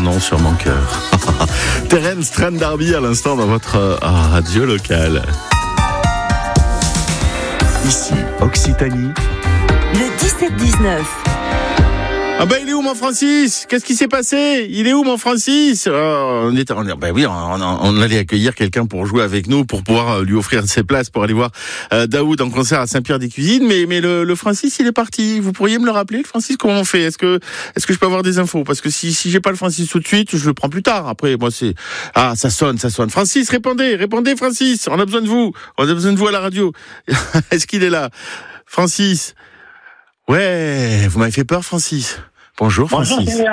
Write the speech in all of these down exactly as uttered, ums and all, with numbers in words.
nom sur mon cœur. Terence Trent D'Arby à l'instant dans votre euh, radio locale. Ici, Occitanie. Le dix-sept dix-neuf. Ah ben il est où mon Francis? Qu'est-ce qui s'est passé? Il est où mon Francis? euh, On était, on, ben oui, on, on, on allait accueillir quelqu'un pour jouer avec nous, pour pouvoir lui offrir ses places pour aller voir euh, Daoud en concert à Saint-Pierre-des-Cuisines. Mais mais le, le Francis il est parti. Vous pourriez me le rappeler, le Francis? Comment on fait? Est-ce que est-ce que je peux avoir des infos? Parce que si si j'ai pas le Francis tout de suite, je le prends plus tard. Après moi c'est ah ça sonne, ça sonne. Francis, répondez, répondez Francis. On a besoin de vous. On a besoin de vous à la radio. Est-ce qu'il est là, Francis? Ouais, vous m'avez fait peur, Francis. Bonjour, Francis. Bonjour,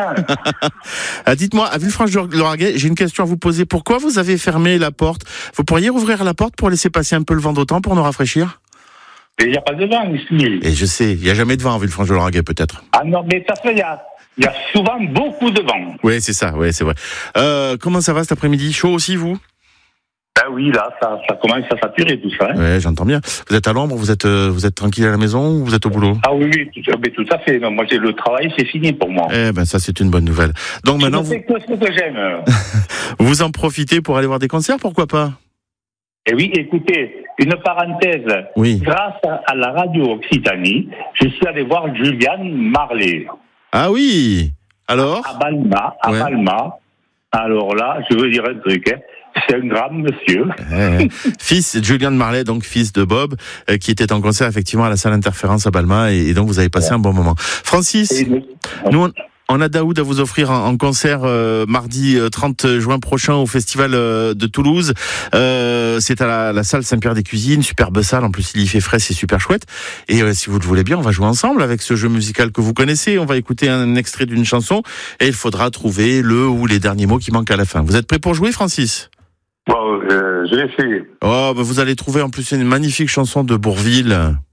ah, dites-moi, à Villefranche-de-Lauragais, j'ai une question à vous poser. Pourquoi vous avez fermé la porte? Vous pourriez rouvrir la porte pour laisser passer un peu le vent d'automne pour nous rafraîchir? Mais il n'y a pas de vent ici. Et je sais, il n'y a jamais de vent à Villefranche-de-Lauragais, peut-être. Ah non, mais ça fait, il y a, il y a souvent beaucoup de vent. Oui, c'est ça, oui, c'est vrai. Euh, comment ça va cet après-midi? Chaud aussi, vous? Ben oui, là, ça, ça commence à saturer tout ça. Hein. Ouais, j'entends bien. Vous êtes à l'ombre, vous êtes, euh, vous êtes tranquille à la maison ou vous êtes au boulot? Ah oui, oui, tout, mais tout à fait. Non, moi, j'ai le travail, c'est fini pour moi. Eh ben, ça, c'est une bonne nouvelle. Donc maintenant, je sais vous... que ce que j'aime. vous en profitez pour aller voir des concerts, pourquoi pas? Eh oui, écoutez, une parenthèse. Oui. Grâce à, à la radio Occitanie, je suis allé voir Julian Marley. Ah oui. Alors? À Balma, à ouais. Balma. Alors là, je veux dire un truc, hein. C'est un grand monsieur. Euh, fils, Julian Marley, donc fils de Bob, euh, qui était en concert effectivement à la salle Interférence à Balma, et, et donc vous avez passé ouais. un bon moment. Francis, nous, on, on a Daoud à vous offrir en, en concert euh, mardi euh, trente juin prochain au festival euh, de Toulouse. Euh, c'est à la, la salle Saint-Pierre-des-Cuisines, superbe salle, en plus il y fait frais, c'est super chouette. Et euh, si vous le voulez bien, on va jouer ensemble avec ce jeu musical que vous connaissez. On va écouter un extrait d'une chanson et il faudra trouver le ou les derniers mots qui manquent à la fin. Vous êtes prêt pour jouer, Francis? Bon, euh, je vais essayer. Oh, bah vous allez trouver en plus une magnifique chanson de Bourvil.